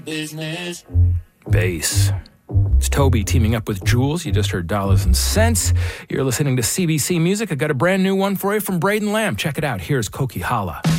Business. Bass. It's Toby teaming up with Jules. You just heard Dollars and Cents. You're listening to CBC Music. I got a brand new one for you from Braden Lamb. Check it out. Here's Koki Hala.